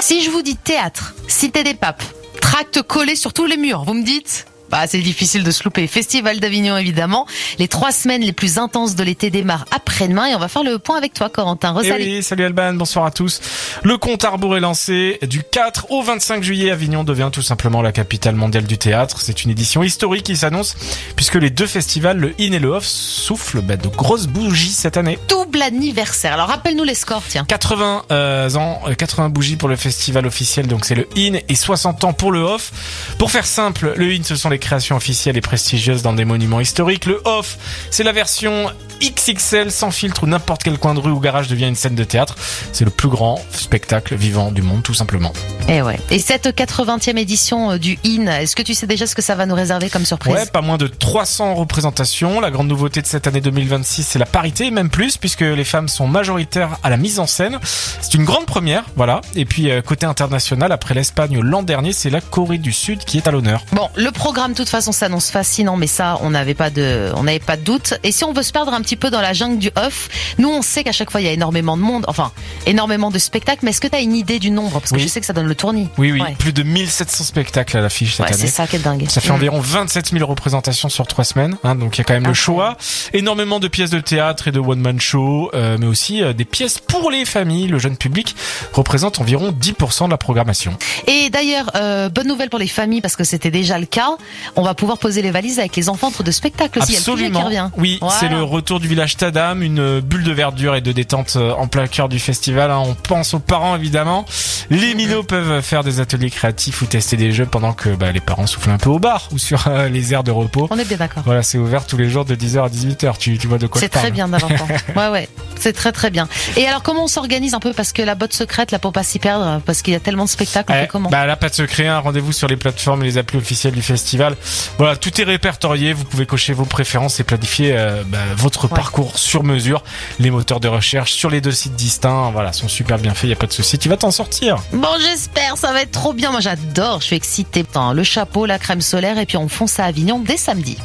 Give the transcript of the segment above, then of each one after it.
Si je vous dis théâtre, cité des papes, tracts collés sur tous les murs, vous me dites ? Bah, c'est difficile de se louper. Festival d'Avignon, évidemment. Les 3 semaines les plus intenses de l'été démarrent après-demain et on va faire le point avec toi, Corentin. Oui, salut Alban, bonsoir à tous. Le compte à rebours est lancé. Du 4 au 25 juillet, Avignon devient tout simplement la capitale mondiale du théâtre. C'est une édition historique qui s'annonce puisque les 2 festivals, le In et le Off, soufflent de grosses bougies cette année. Double anniversaire. Alors rappelle-nous les scores, tiens. 80 ans, 80 bougies pour le festival officiel, donc c'est le In, et 60 ans pour le Off. Pour faire simple, le In, ce sont les créations officielles et prestigieuses dans des monuments historiques. Le Off, c'est la version XXL sans filtre où n'importe quel coin de rue ou garage devient une scène de théâtre. C'est le plus grand spectacle vivant du monde, tout simplement. Et ouais. Et cette 80e édition du In, est-ce que tu sais déjà ce que ça va nous réserver comme surprise ? Ouais, pas moins de 300 représentations. La grande nouveauté de cette année 2026, c'est la parité, même plus, puisque les femmes sont majoritaires à la mise en scène. C'est une grande première, voilà. Et puis, côté international, après l'Espagne l'an dernier, c'est la Corée du Sud qui est à l'honneur. Bon, le programme, de toute façon, s'annonce fascinant, mais ça, on n'avait pas de doute. Et si on veut se perdre un petit peu dans la jungle du off, nous, on sait qu'à chaque fois, il y a énormément de monde, enfin, énormément de spectacles, mais est-ce que tu as une idée du nombre ? Parce que je sais que ça donne le tournis. Oui, ouais. Plus de 1700 spectacles à l'affiche cette année. C'est ça qui est dingue. Ça fait environ 27 000 représentations sur 3 semaines, hein, donc il y a quand même le choix. Énormément de pièces de théâtre et de one-man show, mais aussi des pièces pour les familles. Le jeune public représente environ 10% de la programmation. Et d'ailleurs, bonne nouvelle pour les familles, parce que c'était déjà le cas, on va pouvoir poser les valises avec les enfants entre 2 spectacles aussi. Absolument. Il y a le qui revient. Oui, voilà. C'est le retour du village Tadam, une bulle de verdure et de détente en plein cœur du festival. On pense aux parents évidemment. Les minots peuvent faire des ateliers créatifs ou tester des jeux pendant que les parents soufflent un peu au bar ou sur les aires de repos. On est bien d'accord. Voilà, c'est ouvert tous les jours de 10h à 18h. Tu vois de quoi je parle. C'est très bien d'avoir ça. Ouais, c'est très très bien. Et alors comment on s'organise un peu, parce que la botte secrète là, pour pas s'y perdre, parce qu'il y a tellement de spectacles, on fait comment ? Là, pas de secret, un rendez-vous sur les plateformes et les applis officielles du festival. Voilà, tout est répertorié, vous pouvez cocher vos préférences et planifier votre parcours sur mesure. Les moteurs de recherche sur les 2 sites distincts, sont super bien faits, il y a pas de souci, tu vas t'en sortir. Bon, j'espère, ça va être trop bien. Moi j'adore, je suis excitée. Le chapeau, la crème solaire, et puis on fonce à Avignon dès samedi.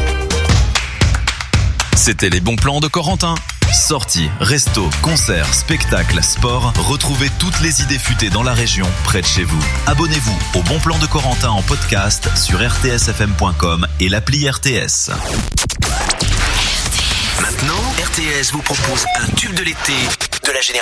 C'était les bons plans de Corentin. Sorties, restos, concerts, spectacles, sport. Retrouvez toutes les idées futées dans la région, près de chez vous. Abonnez-vous au Bon Plan de Corentin en podcast sur rtsfm.com et l'appli RTS. Maintenant, RTS vous propose un tube de l'été de la génération.